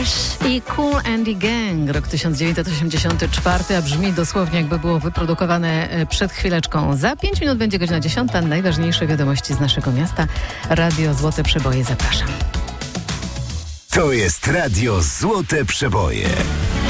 Cash i Cool Andy Gang, rok 1984, a brzmi dosłownie jakby było wyprodukowane przed chwileczką. Za 5 minut będzie godzina 10. Najważniejsze wiadomości z naszego miasta. Radio Złote Przeboje, zapraszam. To jest Radio Złote Przeboje.